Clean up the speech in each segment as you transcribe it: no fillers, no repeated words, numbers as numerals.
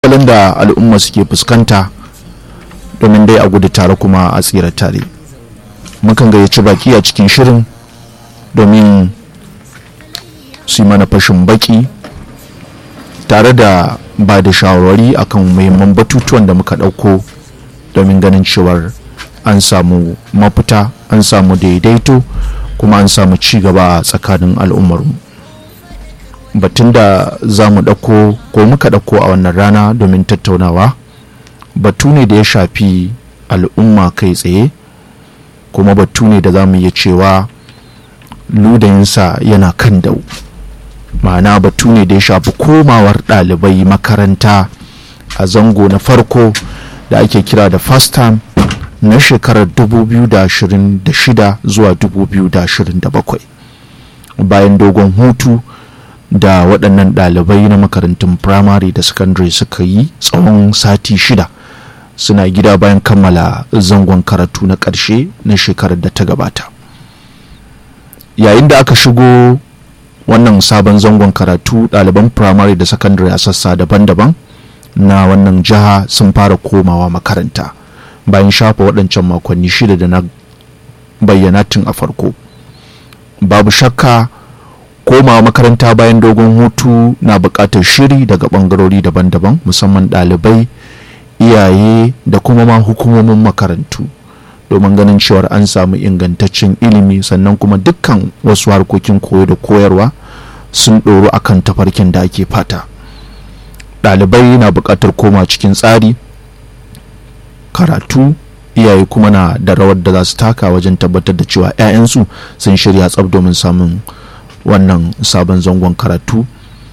kalubalen da al'umma suke fuskanta domin dai a gudu tare kuma a tsira tare. Mukan gayyaci baki a cikin shirin domin su yi mana fashin baki tare da ba da shawarwari akan muhimman batutuwan da muka ɗauko domin ganin cewar an samu mafita, an samu daidaito, kuma an samu ci gaba a tsakanin al'ummarmu. Batun da za mu ɗauko ko muka ɗauko a wannan rana domin tattaunawa batu ne da ya shafi al'umma kai tsaye, kuma batu ne da za mu iya cewa ludayinsa yana kan dau. Ma'ana batu ne da ya shafi komawar ɗalibai makaranta a zango na farko da ake kira da first term na shekarar 2026 zuwa 2027 bayan dogon hutu da waɗannan ɗalibai na makarantun firamare da sakandare suka yi tsawon sati 6 suna gida bayan kammala zangon karatu na ƙarshe na shekarar da ta gabata. Yayin da aka shigo wannan sabon zangon karatu, ɗaliban firamare da sakandare a sassa daban-daban na wannan jiha sun fara komawa makaranta bayan shafa waɗancan makonni 6 da na bayyana tun a farko. Babu shakka komawa makaranta bayan dogon hutu na buƙatar shiri daga ɓangarori daban-daban, musamman ɗalibai, iyaye da kuma ma hukumomin makarantu, domin ganin cewar an samu ingantaccen ilimi, sannan kuma dukkan wasu harkokin koyo da koyarwa sun ɗoro akan tafarkin da ake fata. Ɗalibai na buƙatar koma cikin tsari karatu, iyaye kuma na da rawar da za su taka wajen tabbatar da cewa 'ya'yansu sun shirya tsab domin samun wannan sabon zangon karatu.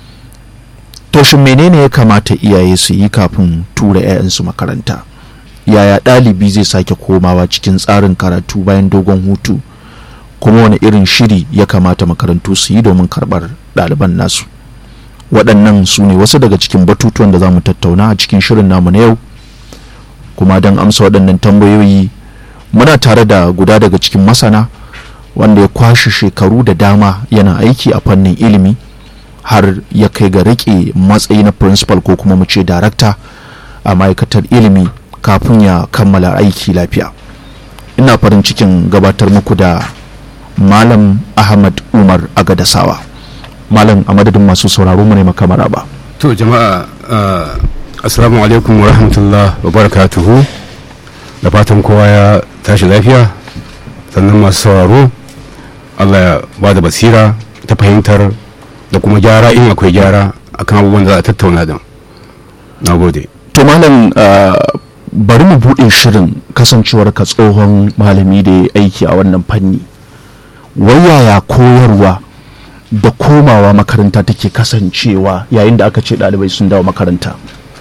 To shin menene ya kamata iyaye su yi kafin tura 'ya'yansu makaranta? Yaya ɗalibi zai sake komawa cikin tsarin karatu bayan dogon hutu? Kuma wani irin shiri ya kamata makarantu su yi domin karɓar ɗaliban nasu? Waɗannan su ne wasu daga cikin batutuwan da za mu tattauna a cikin shirin namu na yau. Kuma don amsa waɗannan tambayoyi muna tare da guda daga cikin masana wanda ya kwashe shekaru da dama yana aiki a fannin ilimi har ya kai ga riƙe matsayi na principal ko kuma mu ce darakta a ma'aikatar ilimi kafin ya kammala aiki lafiya. Ina farin cikin gabatar muku da Malam Ahmad Umar Agadasawa. Malam, a madadin masu sauraro mu ne maka maraba. To jama'a assalamu alaikum wa rahmatullah wa barakatuhu. Da fatan kowa ya tashi lafiya, sannan masu sauraro Allah ya ba da basira ta fahimtar da kuma gyara in akwai gyara akan abubuwan da za a tattauna da. Na gode. To Malam, bari mu buɗe shirin kasancewar ka tsohon malami da ya aiki a wannan fanni. Wayaya koyarwa da komawa makaranta take kasancewa yayin da aka ce ɗalibai sun dawo makaranta?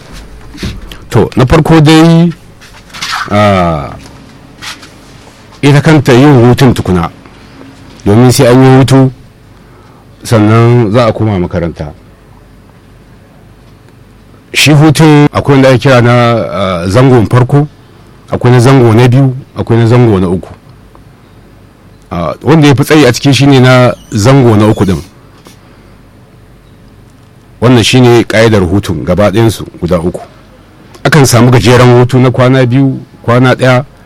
To na farko dai ita kanta yin hutun tukuna, domin sai an yi hutu sannan za a koma makaranta. Shi hutun akwai wanda ake kira na zangon farko, akwai na zango na biyu, akwai na zango na uku. Wanda ya fi tsayi a cikin shine na zango na uku din. Wannan shine ƙa'idar hutun gaba ɗayansu guda uku. Akan samu gajeren hutu na kwana 2, kwana 1